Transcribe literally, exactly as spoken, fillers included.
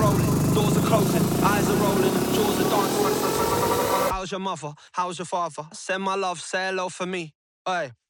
rolling, doors are closing, eyes are rolling, jaws are dancing. How's your mother? How's your father? Send my love, say hello for me. Hey.